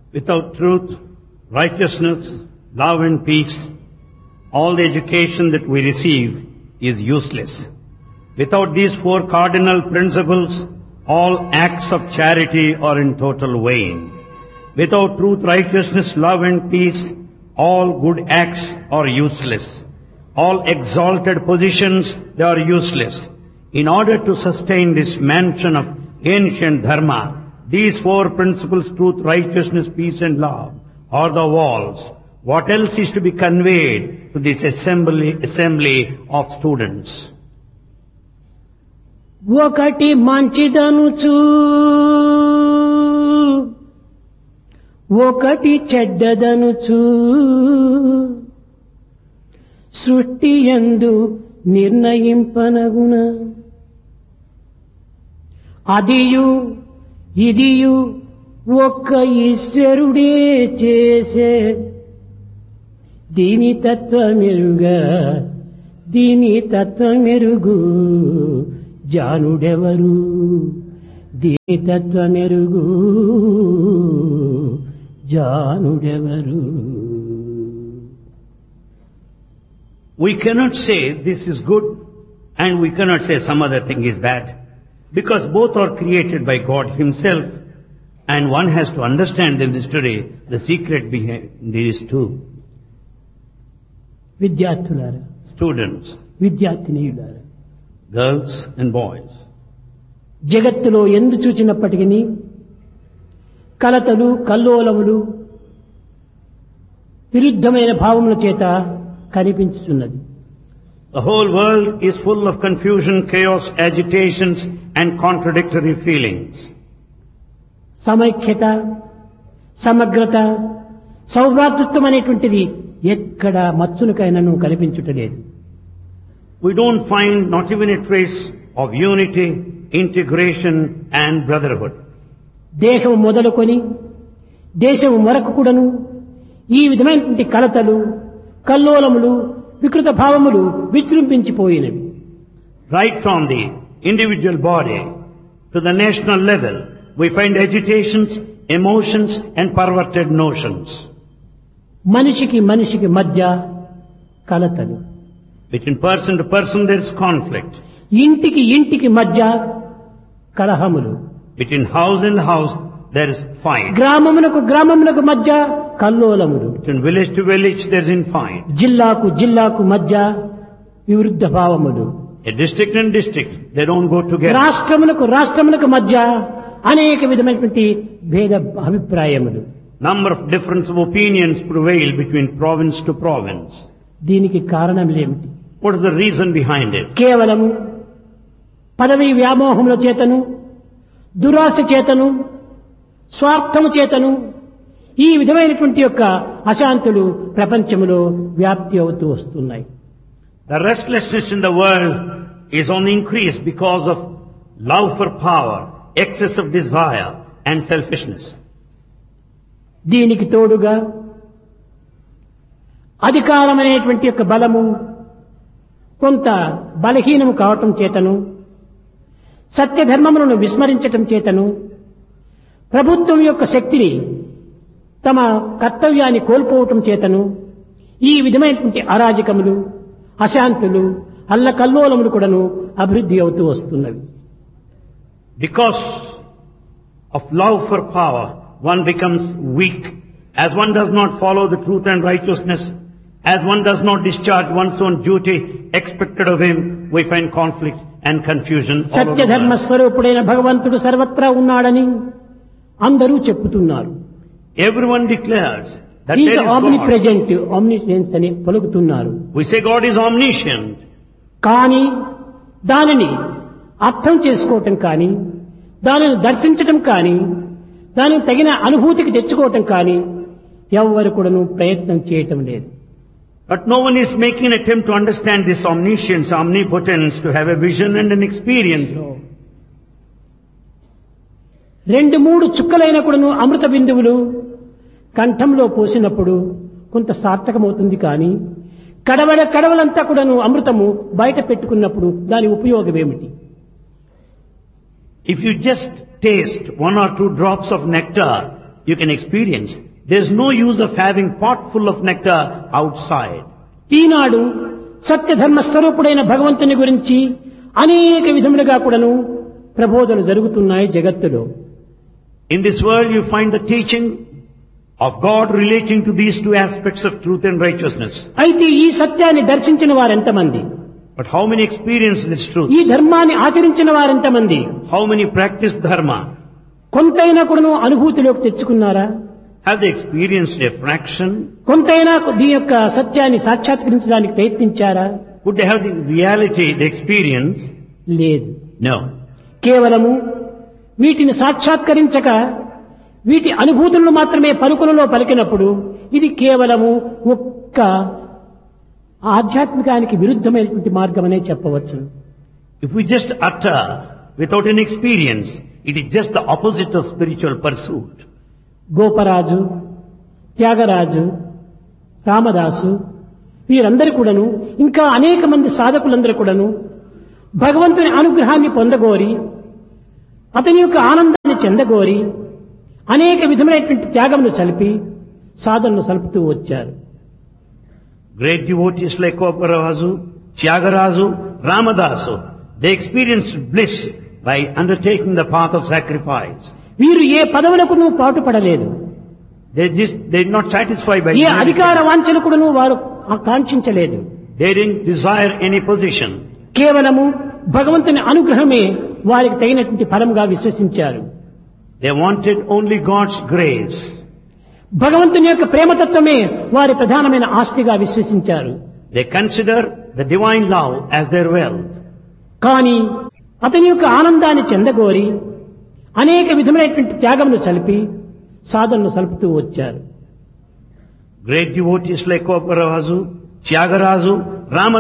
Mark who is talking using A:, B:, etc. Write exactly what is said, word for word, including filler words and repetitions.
A: Without truth, righteousness, love and peace, all the education that we receive is useless. Without these four cardinal principles, all acts of charity are in total vain. Without truth, righteousness, love and peace, all good acts are useless. All exalted positions, they are useless. In order to sustain this mansion of ancient dharma, these four principles, truth, righteousness, peace and love, are the walls. What else is to be conveyed to this assembly, assembly of students?
B: ఒకటి మంచిదనుచు ఒకటి చెడ్డదనుచు సృష్టి యందు నిర్ణయింపనగున అదియు ఇదియు ఒక్క ఈశ్వరుడే చేసే దీని తత్వమెరుగా దీని తత్వమెరుగు జానుడెవరు దీని తత్వమెరుగు జానుడెవరు.
A: We cannot say this is good and we cannot say some other thing is bad, because both are created by God Himself, and one has to understand the mystery, the secret behind these two.
B: విద్యార్థులారా,
A: Students,
B: విద్యార్థినీయులారా,
A: girls and boys,
B: జగత్తులో ఎందు చూచినప్పటికీ కలతలు కల్లోలములు విరుద్ధమైన భావముల చేత కనిపించుచున్నది.
A: the whole world is full of confusion, chaos, agitations and contradictory feelings.
B: సమైక్యత, సమగ్రత, సౌభ్రాతృత్వం అనేటువంటిది ఎక్కడ మచ్చునికైనను కనిపించుటలేదు.
A: We don't find not even a trace of unity, integration and brotherhood.
B: దేహం మొదలుకొని దేశం వరకు కూడాను ఈ విధమైనటువంటి కలతలు కల్లోలములు వికృత భావములు విజృంభించిపోయినవి.
A: Right from the individual body to the national level, we find agitations, emotions and perverted notions.
B: మనిషికి మనిషికి మధ్య కలతలు,
A: Between person to person there is conflict.
B: ఇంటికి ఇంటికి మధ్య కలహములు,
A: Between house and house there is fight.
B: గ్రామమునకు గ్రామమునకు మధ్య కల్లోలములు,
A: Between village to village there is infight.
B: జిల్లాకు జిల్లాకు మధ్య వివృద్ధ భావములు,
A: A district and district, they don't go together.
B: రాష్ట్రములకు రాష్ట్రములకు మధ్య అనేక విధమైనటువంటి భేద అభిప్రాయములు.
A: Number of difference of opinions prevail between province to province.
B: దీనికి కారణములేమిటి?
A: What is the reason behind it?
B: కేవలము పదవీ వ్యామోహముల చేతను, దురాశ చేతను, స్వార్థము చేతను ఈ విధమైనటువంటి యొక్క అశాంతులు ప్రపంచములో వ్యాప్తి అవుతూ వస్తున్నాయి.
A: The restlessness in the world is on the increase because of love for power, excess of desire and selfishness.
B: దీనికి తోడుగా అధికారం అనేటువంటి యొక్క బలము కొంత బలహీనము కావటం చేతను, సత్యధర్మములను విస్మరించటం చేతను, ప్రభుత్వం యొక్క శక్తిని తమ కర్తవ్యాన్ని కోల్పోవటం చేతను ఈ విధమైనటువంటి అరాజకములు, అశాంతులు, అల్లకల్లోలములు కూడాను అభివృద్ధి అవుతూ వస్తున్నవి.
A: Because of love for power, one becomes weak. As one does not follow the truth and righteousness, as one does not discharge one's own duty expected of him, we find conflict and confusion all over the
B: సత్యధర్మ
A: world.
B: స్వరూపుడైన భగవంతుడు సర్వత్రా ఉన్నాడని అందరూ చెప్పుతున్నారు.
A: Everyone declares that
B: He
A: there
B: is
A: is
B: omnipresent, omniscience అని పలుకుతున్నారు.
A: God. We say God is omniscient.
B: కానీ దానిని అర్థం చేసుకోవటం కానీ, దానిని దర్శించటం కానీ, దానికి తగిన అనుభూతికి తెచ్చుకోవటం కానీ ఎవ్వరు కూడాను ప్రయత్నం చేయటం లేదు.
A: But no one is making an attempt to understand this omniscience, omnipotence, to have a vision and an experience.
B: రెండు మూడు చుక్కలైన కూడాను అమృత బిందువులు కంఠంలో పోసినప్పుడు కొంత సార్థకమవుతుంది కానీ కడవడ కడవలంతా కూడాను అమృతము బయట పెట్టుకున్నప్పుడు దాని ఉపయోగం ఏమిటి?
A: If you just taste one or two drops of nectar you can experience. There's no use of having pot full of nectar outside.
B: ఈనాడు సత్యధర్మ స్వరూపుడైన భగవంతుని గురించి అనేక విధములుగా కూడాను ప్రబోధనలు జరుగుతున్నాయి జగత్తులో.
A: In this world you find the teaching of God relating to these two aspects of truth and righteousness.
B: అయితే ఈ సత్యాన్ని దర్శించిన వారెంతమంది?
A: But how many experience this truth?
B: ఈ ధర్మాన్ని ఆచరించిన వారెంతమంది?
A: How many practice dharma?
B: కొంతైనా కూడాను అనుభూతిలోకి తెచ్చుకున్నారా?
A: Have they experienced a fraction?
B: కొంతైనా దీని యొక్క సత్యాన్ని సాక్షాత్కరించడానికి ప్రయత్నించారా?
A: Would they have the reality, the experience?
B: లేదు.
A: No.
B: కేవలము వీటిని సాక్షాత్కరించక వీటి అనుభూతులను మాత్రమే పలుకులలో పలికినప్పుడు ఇది కేవలము ఒక్క ఆధ్యాత్మికానికి విరుద్ధమైనటువంటి మార్గమనే చెప్పవచ్చు.
A: If we just utter without an experience, it is just the opposite of spiritual pursuit.
B: Goparaju, Tyagaraju, Ramadasu వీరందరూ కూడాను ఇంకా అనేక మంది సాధకులందరూ కూడాను భగవంతుని అనుగ్రహాన్ని పొందగోరి అతని యొక్క ఆనందాన్ని చెందగోరి అనేక విధమైనటువంటి త్యాగమును చలిపి సాధనను సలుపుతూ వచ్చారు.
A: Great devotees like Goparazu, Tyagarazu, Ramadasu, they experienced bliss by undertaking the path of sacrifice.
B: వీరు ఏ పదవులకును పాటుపడలేదు.
A: They just they did not satisfy by
B: ఏ అధికార వాంఛనకుడును వారు ఆకాంక్షించలేదు.
A: They didn't desire any position.
B: కేవలము భగవంతుని అనుగ్రహమే వారికి తగినటువంటి ఫలంగా విశ్వసించారు.
A: They wanted only God's grace.
B: భగవంతుని యొక్క ప్రేమతత్వమే వారి ప్రధానమైన ఆస్తిగా విశ్వసించారు.
A: They consider the divine love as their wealth.
B: కానీ అతని యొక్క ఆనందాన్ని చెందగోరి అనేక విధమైనటువంటి త్యాగమును చలిపి సాధనను సలుపుతూ వచ్చారు.
A: Great devotees like Goparazu, Tyagarazu, Ramadasu